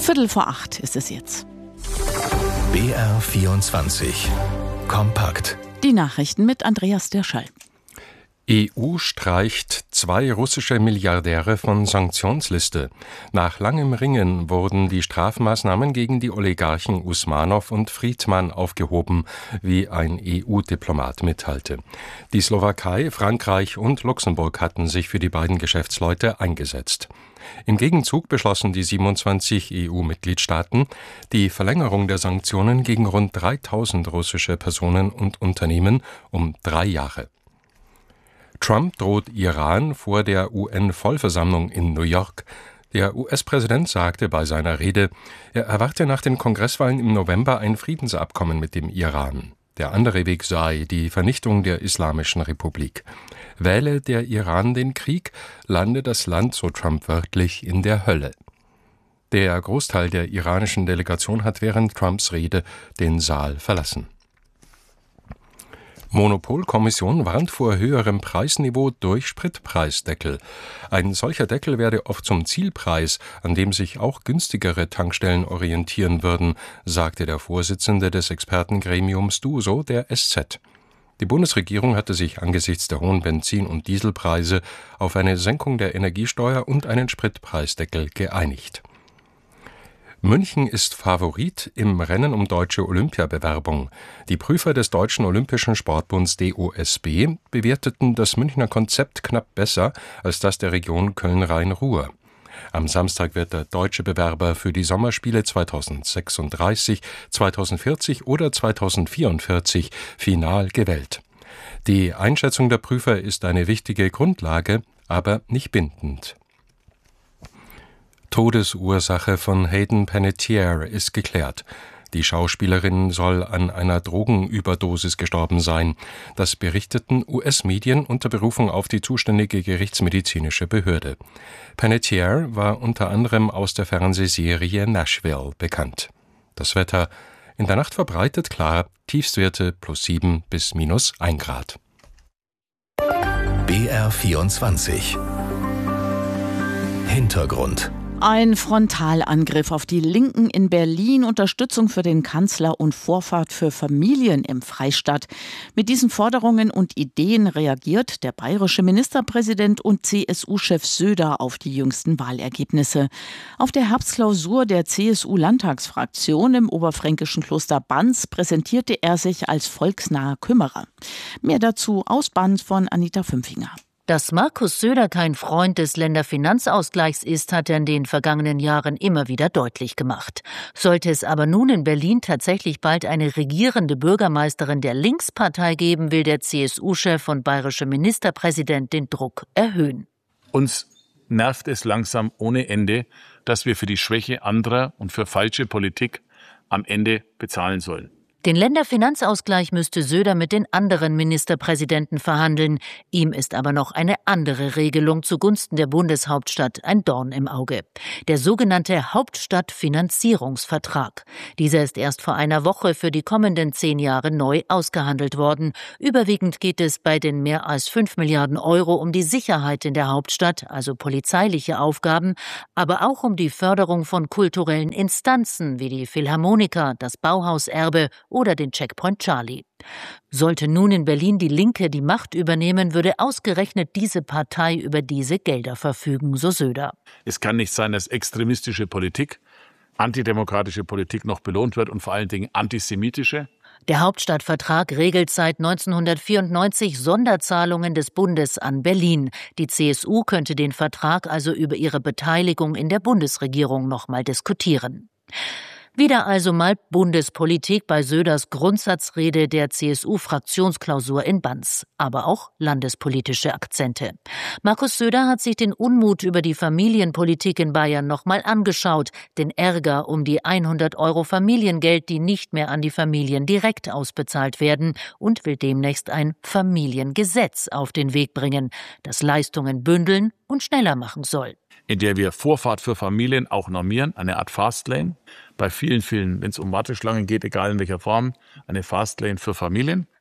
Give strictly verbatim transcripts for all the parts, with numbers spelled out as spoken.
Viertel vor acht ist es jetzt. B R vierundzwanzig. Kompakt. Die Nachrichten mit Andreas Derschall. E U streicht zwei russische Milliardäre von Sanktionsliste. Nach langem Ringen wurden die Strafmaßnahmen gegen die Oligarchen Usmanow und Friedmann aufgehoben, wie ein E U-Diplomat mitteilte. Die Slowakei, Frankreich und Luxemburg hatten sich für die beiden Geschäftsleute eingesetzt. Im Gegenzug beschlossen die siebenundzwanzig E U-Mitgliedstaaten die Verlängerung der Sanktionen gegen rund dreitausend russische Personen und Unternehmen um drei Jahre. Trump droht Iran vor der U N-Vollversammlung in New York. Der U S-Präsident sagte bei seiner Rede, er erwarte nach den Kongresswahlen im November ein Friedensabkommen mit dem Iran. Der andere Weg sei die Vernichtung der Islamischen Republik. Wähle der Iran den Krieg, lande das Land, so Trump wörtlich, in der Hölle. Der Großteil der iranischen Delegation hat während Trumps Rede den Saal verlassen. Monopolkommission warnt vor höherem Preisniveau durch Spritpreisdeckel. Ein solcher Deckel werde oft zum Zielpreis, an dem sich auch günstigere Tankstellen orientieren würden, sagte der Vorsitzende des Expertengremiums DUSO der S Z. Die Bundesregierung hatte sich angesichts der hohen Benzin- und Dieselpreise auf eine Senkung der Energiesteuer und einen Spritpreisdeckel geeinigt. München ist Favorit im Rennen um deutsche Olympiabewerbung. Die Prüfer des Deutschen Olympischen Sportbunds D O S B bewerteten das Münchner Konzept knapp besser als das der Region Köln-Rhein-Ruhr. Am Samstag wird der deutsche Bewerber für die Sommerspiele zweitausendsechsunddreißig, zweitausendvierzig oder zweitausendvierundvierzig final gewählt. Die Einschätzung der Prüfer ist eine wichtige Grundlage, aber nicht bindend. Todesursache von Hayden Panettiere ist geklärt. Die Schauspielerin soll an einer Drogenüberdosis gestorben sein. Das berichteten U S-Medien unter Berufung auf die zuständige gerichtsmedizinische Behörde. Panettiere war unter anderem aus der Fernsehserie Nashville bekannt. Das Wetter: in der Nacht verbreitet klar, Tiefstwerte plus sieben bis minus ein Grad. B R vierundzwanzig. Hintergrund. Ein Frontalangriff auf die Linken in Berlin, Unterstützung für den Kanzler und Vorfahrt für Familien im Freistaat. Mit diesen Forderungen und Ideen reagiert der bayerische Ministerpräsident und C S U-Chef Söder auf die jüngsten Wahlergebnisse. Auf der Herbstklausur der C S U-Landtagsfraktion im oberfränkischen Kloster Banz präsentierte er sich als volksnaher Kümmerer. Mehr dazu aus Banz von Anita Fümpfinger. Dass Markus Söder kein Freund des Länderfinanzausgleichs ist, hat er in den vergangenen Jahren immer wieder deutlich gemacht. Sollte es aber nun in Berlin tatsächlich bald eine regierende Bürgermeisterin der Linkspartei geben, will der C S U-Chef und bayerische Ministerpräsident den Druck erhöhen. Uns nervt es langsam ohne Ende, dass wir für die Schwäche anderer und für falsche Politik am Ende bezahlen sollen. Den Länderfinanzausgleich müsste Söder mit den anderen Ministerpräsidenten verhandeln. Ihm ist aber noch eine andere Regelung zugunsten der Bundeshauptstadt ein Dorn im Auge. Der sogenannte Hauptstadtfinanzierungsvertrag. Dieser ist erst vor einer Woche für die kommenden zehn Jahre neu ausgehandelt worden. Überwiegend geht es bei den mehr als fünf Milliarden Euro um die Sicherheit in der Hauptstadt, also polizeiliche Aufgaben, aber auch um die Förderung von kulturellen Instanzen wie die Philharmoniker, das Bauhauserbe oder den Checkpoint Charlie. Sollte nun in Berlin die Linke die Macht übernehmen, würde ausgerechnet diese Partei über diese Gelder verfügen, so Söder. Es kann nicht sein, dass extremistische Politik, antidemokratische Politik noch belohnt wird und vor allen Dingen antisemitische. Der Hauptstadtvertrag regelt seit neunzehnhundertvierundneunzig Sonderzahlungen des Bundes an Berlin. Die C S U könnte den Vertrag also über ihre Beteiligung in der Bundesregierung noch mal diskutieren. Wieder also mal Bundespolitik bei Söders Grundsatzrede der C S U-Fraktionsklausur in Banz, aber auch landespolitische Akzente. Markus Söder hat sich den Unmut über die Familienpolitik in Bayern nochmal angeschaut, den Ärger um die hundert Euro Familiengeld, die nicht mehr an die Familien direkt ausbezahlt werden, und will demnächst ein Familiengesetz auf den Weg bringen, das Leistungen bündeln und schneller machen soll. In der wir Vorfahrt für Familien auch normieren, eine Art Fastlane. Bei vielen, vielen, wenn es um Warteschlangen geht, egal in welcher Form, eine Fastlane für Familien.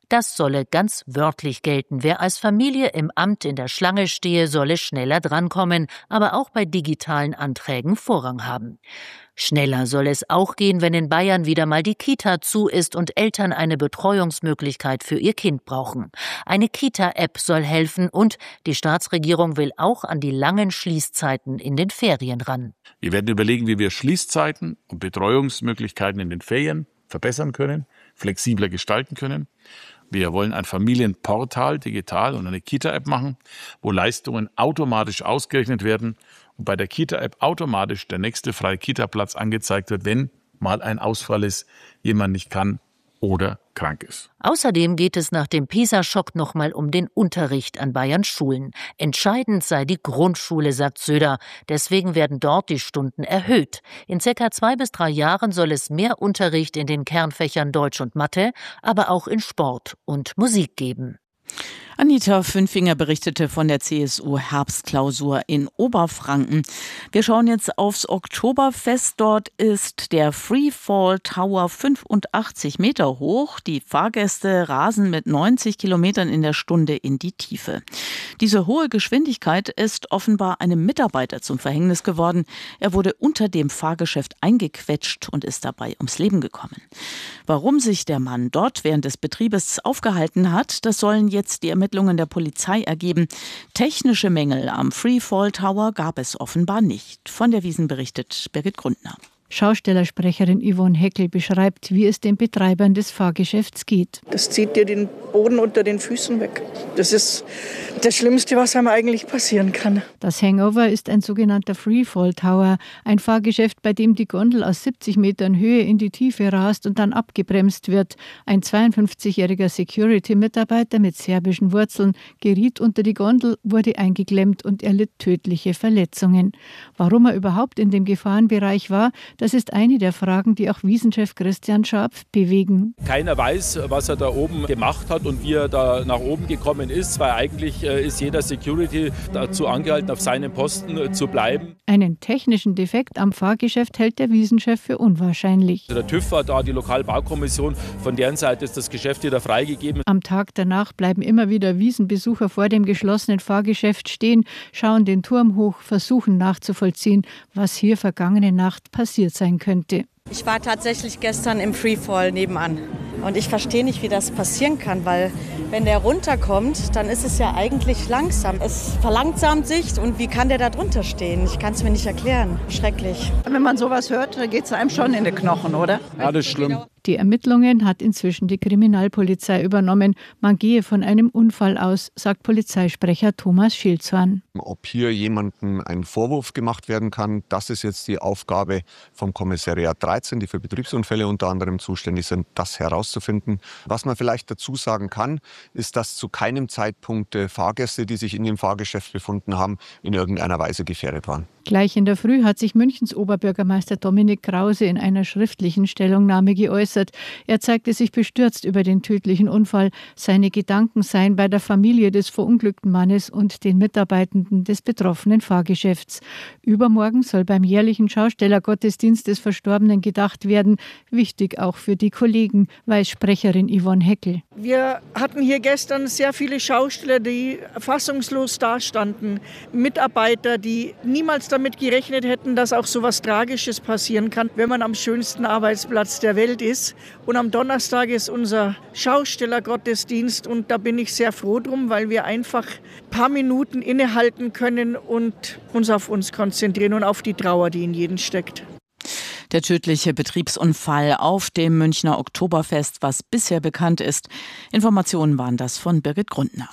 Das solle ganz wörtlich gelten. Wer als Familie im Amt in der Schlange stehe, solle schneller drankommen, aber auch bei digitalen Anträgen Vorrang haben. Schneller soll es auch gehen, wenn in Bayern wieder mal die Kita zu ist und Eltern eine Betreuungsmöglichkeit für ihr Kind brauchen. Eine Kita-App soll helfen und die Staatsregierung will auch an die langen Schließzeiten in den Ferien ran. Wir werden überlegen, wie wir Schließzeiten und Betreuungsmöglichkeiten in den Ferien verbessern können, flexibler gestalten können. Wir wollen ein Familienportal digital und eine Kita-App machen, wo Leistungen automatisch ausgerechnet werden und bei der Kita-App automatisch der nächste freie Kita-Platz angezeigt wird, wenn mal ein Ausfall ist, jemand nicht kann oder krank ist. Außerdem geht es nach dem PISA-Schock nochmal um den Unterricht an Bayerns Schulen. Entscheidend sei die Grundschule, sagt Söder. Deswegen werden dort die Stunden erhöht. In circa zwei bis drei Jahren soll es mehr Unterricht in den Kernfächern Deutsch und Mathe, aber auch in Sport und Musik geben. Anita Fünfinger berichtete von der C S U-Herbstklausur in Oberfranken. Wir schauen jetzt aufs Oktoberfest. Dort ist der Freefall Tower fünfundachtzig Meter hoch. Die Fahrgäste rasen mit neunzig Kilometern in der Stunde in die Tiefe. Diese hohe Geschwindigkeit ist offenbar einem Mitarbeiter zum Verhängnis geworden. Er wurde unter dem Fahrgeschäft eingequetscht und ist dabei ums Leben gekommen. Warum sich der Mann dort während des Betriebes aufgehalten hat, das sollen jetzt die Ermittlungen der Polizei ergeben. Technische Mängel am Freefall Tower gab es offenbar nicht. Von der Wiesn berichtet Birgit Grundner. Schaustellersprecherin Yvonne Heckel beschreibt, wie es den Betreibern des Fahrgeschäfts geht. Das zieht dir den Boden unter den Füßen weg. Das ist das Schlimmste, was einem eigentlich passieren kann. Das Hangover ist ein sogenannter Freefall Tower, ein Fahrgeschäft, bei dem die Gondel aus siebzig Metern Höhe in die Tiefe rast und dann abgebremst wird. Ein zweiundfünfzigjähriger Security-Mitarbeiter mit serbischen Wurzeln geriet unter die Gondel, wurde eingeklemmt und erlitt tödliche Verletzungen. Warum er überhaupt in dem Gefahrenbereich war, das ist eine der Fragen, die auch Wiesenchef Christian Scharpf bewegen. Keiner weiß, was er da oben gemacht hat und wie er da nach oben gekommen ist, weil eigentlich ist jeder Security dazu angehalten, auf seinem Posten zu bleiben. Einen technischen Defekt am Fahrgeschäft hält der Wiesenchef für unwahrscheinlich. Der TÜV war da, die Lokalbaukommission, von deren Seite ist das Geschäft wieder freigegeben. Am Tag danach bleiben immer wieder Wiesenbesucher vor dem geschlossenen Fahrgeschäft stehen, schauen den Turm hoch, versuchen nachzuvollziehen, was hier vergangene Nacht passiert sein könnte. Ich war tatsächlich gestern im Freefall nebenan und ich verstehe nicht, wie das passieren kann, weil wenn der runterkommt, dann ist es ja eigentlich langsam. Es verlangsamt sich und wie kann der da drunter stehen? Ich kann es mir nicht erklären. Schrecklich. Wenn man sowas hört, geht es einem schon in die Knochen, oder? Ja, das ist schlimm. Die Ermittlungen hat inzwischen die Kriminalpolizei übernommen. Man gehe von einem Unfall aus, sagt Polizeisprecher Thomas Schilzhorn. Ob hier jemandem ein Vorwurf gemacht werden kann, das ist jetzt die Aufgabe vom Kommissariat dreizehn, die für Betriebsunfälle unter anderem zuständig sind, das herauszufinden. Was man vielleicht dazu sagen kann, ist, dass zu keinem Zeitpunkt Fahrgäste, die sich in dem Fahrgeschäft befunden haben, in irgendeiner Weise gefährdet waren. Gleich in der Früh hat sich Münchens Oberbürgermeister Dominik Krause in einer schriftlichen Stellungnahme geäußert. Er zeigte sich bestürzt über den tödlichen Unfall. Seine Gedanken seien bei der Familie des verunglückten Mannes und den Mitarbeitenden des betroffenen Fahrgeschäfts. Übermorgen soll beim jährlichen Schaustellergottesdienst des Verstorbenen gedacht werden. Wichtig auch für die Kollegen, weiß Sprecherin Yvonne Heckel. Wir hatten hier gestern sehr viele Schausteller, die fassungslos dastanden. Mitarbeiter, die niemals damit gerechnet hätten, dass auch so was Tragisches passieren kann, wenn man am schönsten Arbeitsplatz der Welt ist. Und am Donnerstag ist unser Schaustellergottesdienst und da bin ich sehr froh drum, weil wir einfach ein paar Minuten innehalten können und uns auf uns konzentrieren und auf die Trauer, die in jedem steckt. Der tödliche Betriebsunfall auf dem Münchner Oktoberfest, was bisher bekannt ist. Informationen waren das von Birgit Grundner.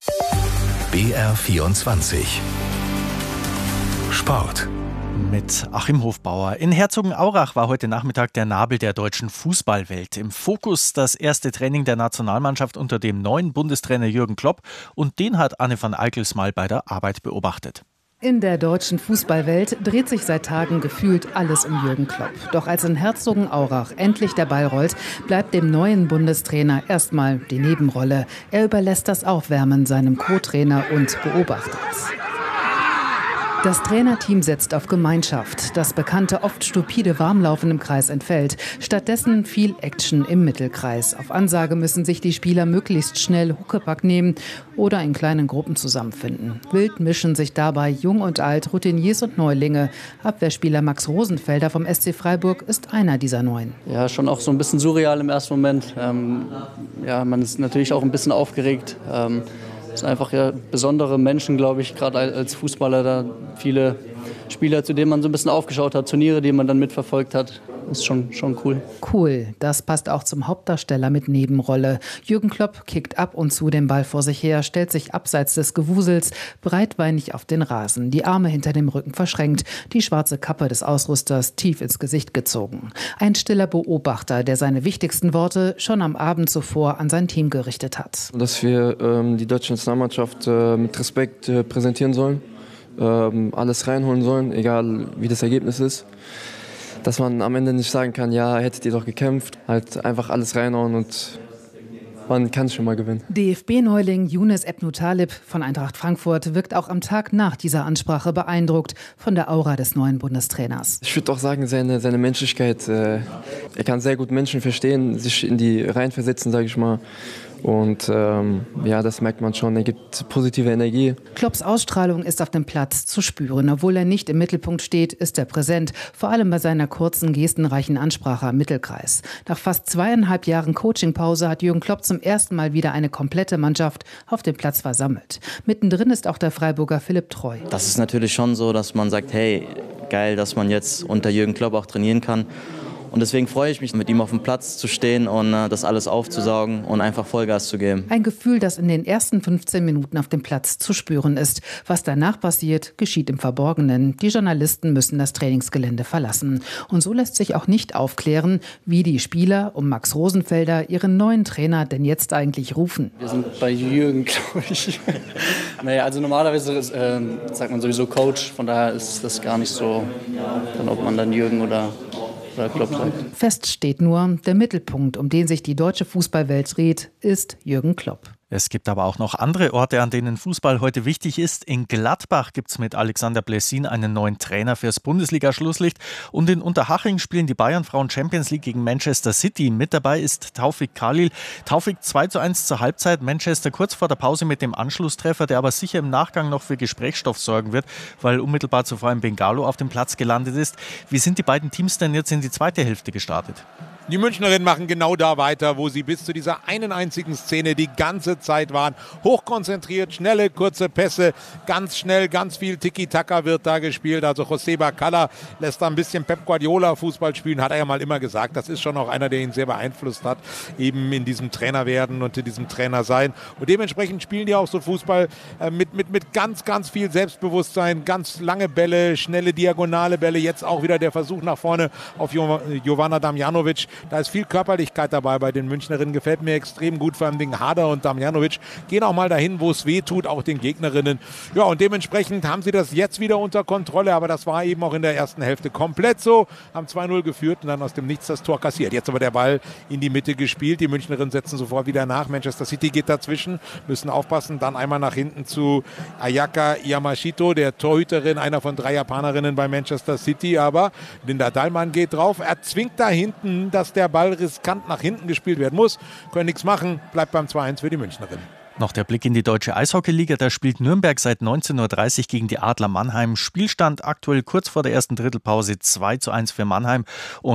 B R vierundzwanzig Sport. Mit Achim Hofbauer. In Herzogenaurach war heute Nachmittag der Nabel der deutschen Fußballwelt. Im Fokus das erste Training der Nationalmannschaft unter dem neuen Bundestrainer Jürgen Klopp. Und den hat Anne van Eickels mal bei der Arbeit beobachtet. In der deutschen Fußballwelt dreht sich seit Tagen gefühlt alles um Jürgen Klopp. Doch als in Herzogenaurach endlich der Ball rollt, bleibt dem neuen Bundestrainer erstmal die Nebenrolle. Er überlässt das Aufwärmen seinem Co-Trainer und beobachtet. Das Trainerteam setzt auf Gemeinschaft. Das bekannte, oft stupide Warmlaufen im Kreis entfällt. Stattdessen viel Action im Mittelkreis. Auf Ansage müssen sich die Spieler möglichst schnell Huckepack nehmen oder in kleinen Gruppen zusammenfinden. Wild mischen sich dabei Jung und Alt, Routiniers und Neulinge. Abwehrspieler Max Rosenfelder vom S C Freiburg ist einer dieser Neuen. Ja, schon auch so ein bisschen surreal im ersten Moment. Ähm, ja, man ist natürlich auch ein bisschen aufgeregt. Ähm, Es sind einfach ja besondere Menschen, glaube ich, gerade als Fußballer. Da viele Spieler, zu denen man so ein bisschen aufgeschaut hat, Turniere, die man dann mitverfolgt hat. Das ist schon, schon cool. Cool, das passt auch zum Hauptdarsteller mit Nebenrolle. Jürgen Klopp kickt ab und zu den Ball vor sich her, stellt sich abseits des Gewusels breitbeinig auf den Rasen, die Arme hinter dem Rücken verschränkt, die schwarze Kappe des Ausrüsters tief ins Gesicht gezogen. Ein stiller Beobachter, der seine wichtigsten Worte schon am Abend zuvor an sein Team gerichtet hat. Dass wir ähm, die deutsche Nationalmannschaft äh, mit Respekt äh, präsentieren sollen, ähm, alles reinholen sollen, egal wie das Ergebnis ist. Dass man am Ende nicht sagen kann, ja, hättet ihr doch gekämpft, halt einfach alles reinhauen und man kann schon mal gewinnen. D F B-Neuling Younes Ebnou-Talib von Eintracht Frankfurt wirkt auch am Tag nach dieser Ansprache beeindruckt von der Aura des neuen Bundestrainers. Ich würde auch sagen, seine, seine Menschlichkeit, äh, er kann sehr gut Menschen verstehen, sich in die reinversetzen, sage ich mal. Und ähm, ja, das merkt man schon, er gibt positive Energie. Klopps Ausstrahlung ist auf dem Platz zu spüren. Obwohl er nicht im Mittelpunkt steht, ist er präsent. Vor allem bei seiner kurzen, gestenreichen Ansprache am Mittelkreis. Nach fast zweieinhalb Jahren Coachingpause hat Jürgen Klopp zum ersten Mal wieder eine komplette Mannschaft auf dem Platz versammelt. Mittendrin ist auch der Freiburger Philipp Treu. Das ist natürlich schon so, dass man sagt, hey, geil, dass man jetzt unter Jürgen Klopp auch trainieren kann. Und deswegen freue ich mich, mit ihm auf dem Platz zu stehen und äh, das alles aufzusaugen und einfach Vollgas zu geben. Ein Gefühl, das in den ersten fünfzehn Minuten auf dem Platz zu spüren ist. Was danach passiert, geschieht im Verborgenen. Die Journalisten müssen das Trainingsgelände verlassen. Und so lässt sich auch nicht aufklären, wie die Spieler um Max Rosenfelder ihren neuen Trainer denn jetzt eigentlich rufen. Wir sind bei Jürgen, glaube ich. Naja, also normalerweise äh, sagt man sowieso Coach, von daher ist das gar nicht so, dann ob man dann Jürgen oder... Fest steht nur, der Mittelpunkt, um den sich die deutsche Fußballwelt dreht, ist Jürgen Klopp. Es gibt aber auch noch andere Orte, an denen Fußball heute wichtig ist. In Gladbach gibt es mit Alexander Blessin einen neuen Trainer fürs Bundesliga-Schlusslicht. Und in Unterhaching spielen die Bayern-Frauen Champions League gegen Manchester City. Mit dabei ist Taufik Khalil. Taufik, zwei zu eins zur Halbzeit. Manchester kurz vor der Pause mit dem Anschlusstreffer, der aber sicher im Nachgang noch für Gesprächsstoff sorgen wird, weil unmittelbar zuvor ein Bengalo auf dem Platz gelandet ist. Wie sind die beiden Teams denn jetzt in die zweite Hälfte gestartet? Die Münchnerinnen machen genau da weiter, wo sie bis zu dieser einen einzigen Szene die ganze Zeit waren. Hochkonzentriert, schnelle, kurze Pässe, ganz schnell, ganz viel Tiki-Taka wird da gespielt. Also José Bacalla lässt da ein bisschen Pep Guardiola Fußball spielen, hat er ja mal immer gesagt. Das ist schon auch einer, der ihn sehr beeinflusst hat, eben in diesem Trainerwerden und in diesem Trainer-Sein. Und dementsprechend spielen die auch so Fußball äh, mit, mit, mit ganz, ganz viel Selbstbewusstsein, ganz lange Bälle, schnelle diagonale Bälle. Jetzt auch wieder der Versuch nach vorne auf jo- Jovana Damjanovic. Da ist viel Körperlichkeit dabei bei den Münchnerinnen. Gefällt mir extrem gut. Vor allem Dingen Harder und Damjanovic gehen auch mal dahin, wo es weh tut, auch den Gegnerinnen. Ja, und dementsprechend haben sie das jetzt wieder unter Kontrolle. Aber das war eben auch in der ersten Hälfte komplett so. Haben zwei null geführt und dann aus dem Nichts das Tor kassiert. Jetzt aber der Ball in die Mitte gespielt. Die Münchnerinnen setzen sofort wieder nach. Manchester City geht dazwischen, müssen aufpassen. Dann einmal nach hinten zu Ayaka Yamashito, der Torhüterin, einer von drei Japanerinnen bei Manchester City. Aber Linda Dallmann geht drauf. Er zwingt da hinten, dass der Ball riskant nach hinten gespielt werden muss. Können nichts machen, bleibt beim zwei eins für die Münchnerinnen. Noch der Blick in die deutsche Eishockeyliga. Da spielt Nürnberg seit neunzehn Uhr dreißig gegen die Adler Mannheim. Spielstand aktuell kurz vor der ersten Drittelpause zwei zu eins für Mannheim. Und